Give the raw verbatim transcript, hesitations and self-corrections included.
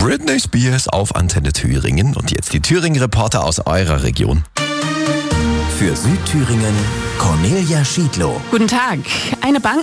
Britney Spears auf Antenne Thüringen. Und jetzt die Thüringen-Reporter aus eurer Region. Für Südthüringen Cornelia Schiedlow. Guten Tag. Eine Bank